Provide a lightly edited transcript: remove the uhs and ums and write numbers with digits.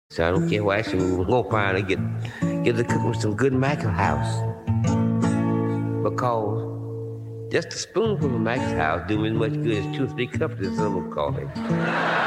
So I don't care what I should go find and get to cook with some good Michael House. Because just a spoonful of Max House do me as much good as 2 or 3 cups of this other coffee.